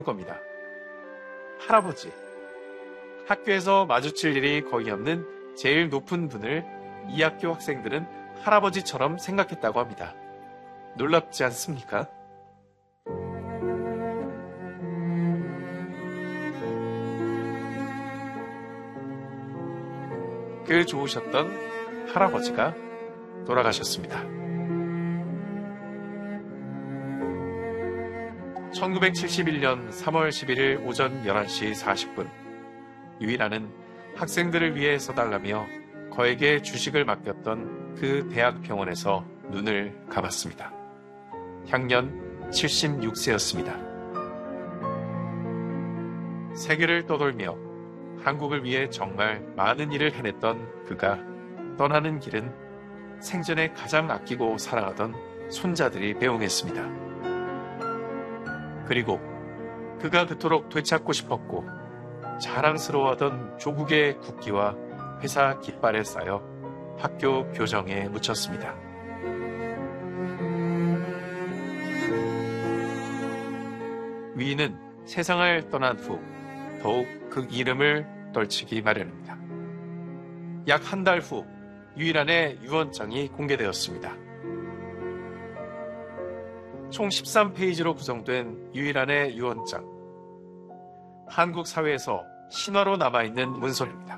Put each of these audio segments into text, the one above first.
겁니다. 할아버지. 학교에서 마주칠 일이 거의 없는 제일 높은 분을 이 학교 학생들은 할아버지처럼 생각했다고 합니다. 놀랍지 않습니까? 그 좋으셨던 할아버지가 돌아가셨습니다. 1971년 3월 11일 오전 11시 40분 유일하는 학생들을 위해 써달라며 거에게 주식을 맡겼던 그 대학병원에서 눈을 감았습니다. 향년 76세였습니다. 세계를 떠돌며 한국을 위해 정말 많은 일을 해냈던 그가 떠나는 길은 생전에 가장 아끼고 사랑하던 손자들이 배웅했습니다. 그리고 그가 그토록 되찾고 싶었고 자랑스러워하던 조국의 국기와 회사 깃발에 쌓여 학교 교정에 묻혔습니다. 위인은 세상을 떠난 후 더욱 그 이름을 떨치기 마련입니다. 약 한 달 후 유일한의 유언장이 공개되었습니다. 총 13페이지로 구성된 유일한의 유언장. 한국 사회에서 신화로 남아있는 문서입니다.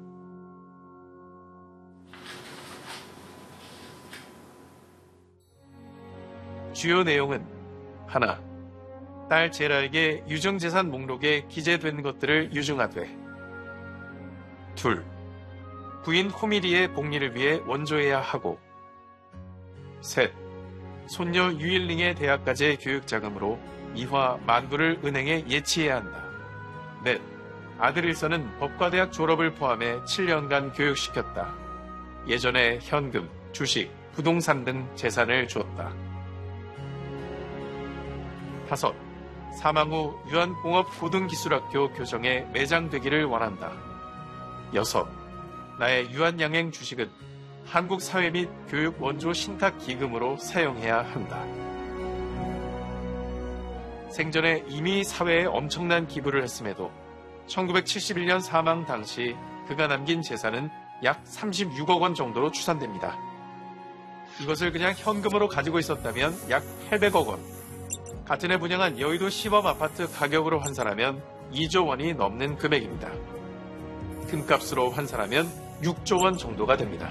주요 내용은 하나, 딸 제라에게 유증재산 목록에 기재된 것들을 유증하되 둘, 부인 호미리의 복리를 위해 원조해야 하고 셋, 손녀 유일링의 대학까지의 교육자금으로 미화 만구를 은행에 예치해야 한다. 넷, 아들 일선은 법과대학 졸업을 포함해 7년간 교육시켰다. 예전에 현금, 주식, 부동산 등 재산을 주었다. 다섯, 사망 후 유한공업고등기술학교 교정에 매장되기를 원한다. 여섯, 나의 유한양행 주식은 한국 사회 및 교육 원조 신탁 기금으로 사용해야 한다. 생전에 이미 사회에 엄청난 기부를 했음에도 1971년 사망 당시 그가 남긴 재산은 약 36억 원 정도로 추산됩니다. 이것을 그냥 현금으로 가지고 있었다면 약 800억 원. 같은 해 분양한 여의도 시범 아파트 가격으로 환산하면 2조 원이 넘는 금액입니다. 금값으로 환산하면 6조 원 정도가 됩니다.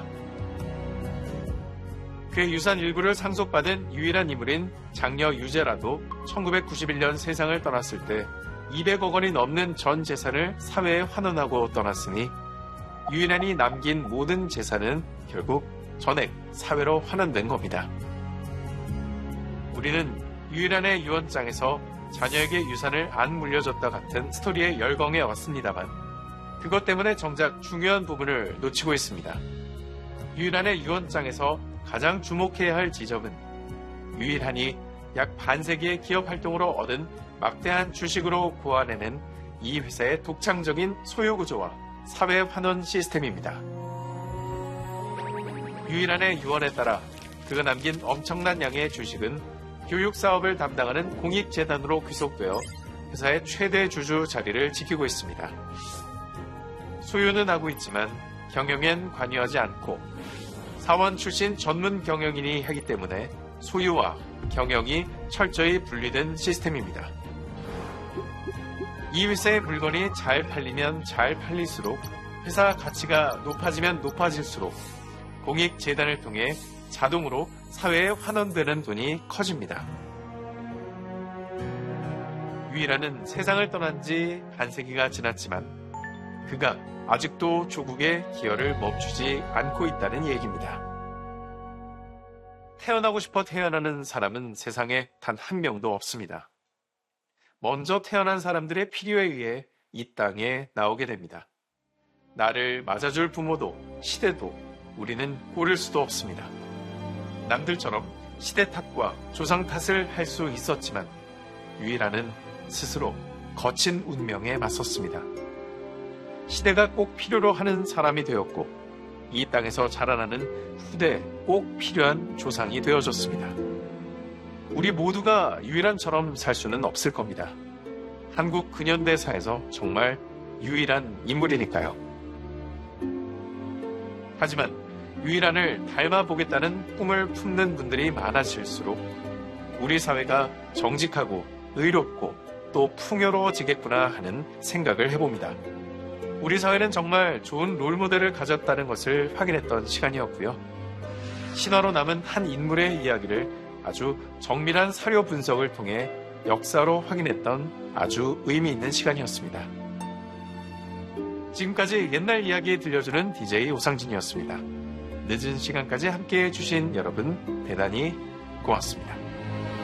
그의 유산 일부를 상속받은 유일한 인물인 장녀 유재라도 1991년 세상을 떠났을 때 200억 원이 넘는 전 재산을 사회에 환원하고 떠났으니 유일한이 남긴 모든 재산은 결국 전액 사회로 환원된 겁니다. 우리는 유일한의 유언장에서 자녀에게 유산을 안 물려줬다 같은 스토리에 열광해 왔습니다만 그것 때문에 정작 중요한 부분을 놓치고 있습니다. 유일한의 유언장에서 가장 주목해야 할 지점은 유일한이 약 반세기의 기업 활동으로 얻은 막대한 주식으로 구안해낸 이 회사의 독창적인 소유구조와 사회 환원 시스템입니다. 유일한의 유언에 따라 그가 남긴 엄청난 양의 주식은 교육사업을 담당하는 공익재단으로 귀속되어 회사의 최대 주주 자리를 지키고 있습니다. 소유는 하고 있지만 경영엔 관여하지 않고 사원 출신 전문 경영인이 하기 때문에 소유와 경영이 철저히 분리된 시스템입니다. 이 회사의 물건이 잘 팔리면 잘 팔릴수록 회사 가치가 높아지면 높아질수록 공익재단을 통해 자동으로 사회에 환원되는 돈이 커집니다. 유일한은 세상을 떠난 지 반세기가 지났지만 그가 아직도 조국의 기여를 멈추지 않고 있다는 얘기입니다. 태어나고 싶어 태어나는 사람은 세상에 단 한 명도 없습니다. 먼저 태어난 사람들의 필요에 의해 이 땅에 나오게 됩니다. 나를 맞아줄 부모도 시대도 우리는 고를 수도 없습니다. 남들처럼 시대 탓과 조상 탓을 할 수 있었지만 유일한은 스스로 거친 운명에 맞섰습니다. 시대가 꼭 필요로 하는 사람이 되었고 이 땅에서 자라나는 후대에 꼭 필요한 조상이 되어줬습니다. 우리 모두가 유일한처럼 살 수는 없을 겁니다. 한국 근현대사에서 정말 유일한 인물이니까요. 하지만 유일한을 닮아보겠다는 꿈을 품는 분들이 많아질수록 우리 사회가 정직하고 의롭고 또 풍요로워지겠구나 하는 생각을 해봅니다. 우리 사회는 정말 좋은 롤모델을 가졌다는 것을 확인했던 시간이었고요. 신화로 남은 한 인물의 이야기를 아주 정밀한 사료 분석을 통해 역사로 확인했던 아주 의미 있는 시간이었습니다. 지금까지 옛날 이야기 들려주는 DJ 오상진이었습니다. 늦은 시간까지 함께해 주신 여러분 대단히 고맙습니다.